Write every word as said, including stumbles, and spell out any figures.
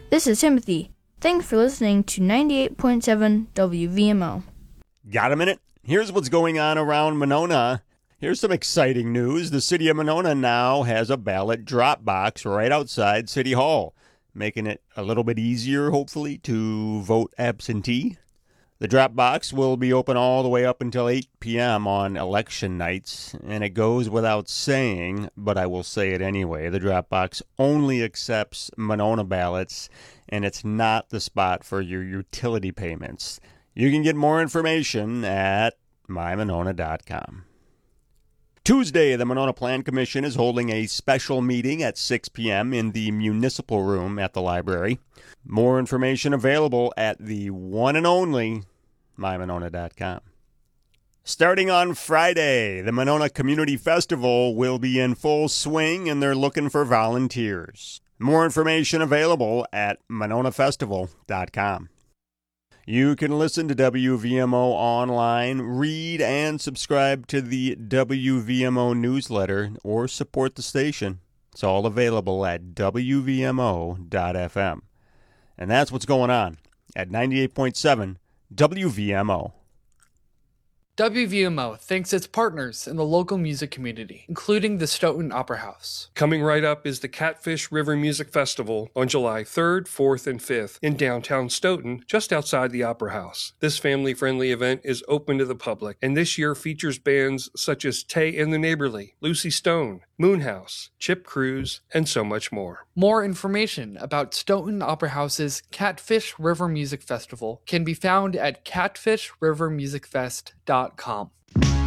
This is Timothy. Thanks for listening to ninety-eight point seven W V M O. Got a minute? Here's what's going on around Monona. Here's some exciting news. The city of Monona now has a ballot drop box right outside City Hall, making it a little bit easier, hopefully, to vote absentee. The drop box will be open all the way up until eight p.m. on election nights, and it goes without saying, but I will say it anyway. The drop box only accepts Monona ballots, and it's not the spot for your utility payments. You can get more information at my monona dot com. Tuesday, the Monona Plan Commission is holding a special meeting at six p.m. in the municipal room at the library. More information available at the one and only my monona dot com. Starting on Friday, the Monona Community Festival will be in full swing, and they're looking for volunteers. More information available at monona festival dot com. You can listen to W V M O online, read and subscribe to the W V M O newsletter, or support the station. It's all available at w v m o dot f m. And that's what's going on at ninety-eight point seven W V M O. W V M O thanks its partners in the local music community, including the Stoughton Opera House. Coming right up is the Catfish River Music Festival on July third, fourth, and fifth in downtown Stoughton, just outside the Opera House. This family-friendly event is open to the public, and this year features bands such as Tay and the Neighborly, Lucy Stone, Moonhouse, Chip Cruz, and so much more. More information about Stoughton Opera House's Catfish River Music Festival can be found at catfish river music fest dot com.